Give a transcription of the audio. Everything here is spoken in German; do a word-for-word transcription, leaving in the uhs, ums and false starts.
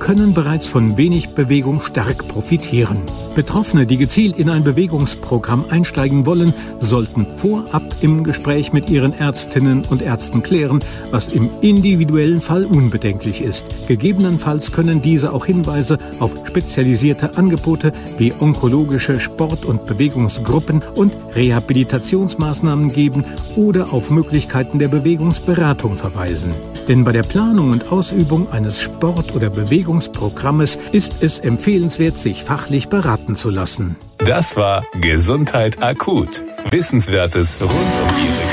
können bereits von wenig Bewegung stark profitieren. Betroffene, die gezielt in ein Bewegungsprogramm einsteigen wollen, sollten vorab im Gespräch mit ihren Ärztinnen und Ärzten klären, was im individuellen Fall unbedenklich ist. Gegebenenfalls können diese auch Hinweise auf spezialisierte Angebote wie onkologische Sport- und Bewegungsgruppen und Rehabilitationsmaßnahmen geben oder auf Möglichkeiten der Bewegungsberatung verweisen. Denn bei der Planung und Ausübung eines Sport- oder Bewegungsprogrammes ist es empfehlenswert, sich fachlich beraten zu lassen. Das war Gesundheit akut. Wissenswertes rund um die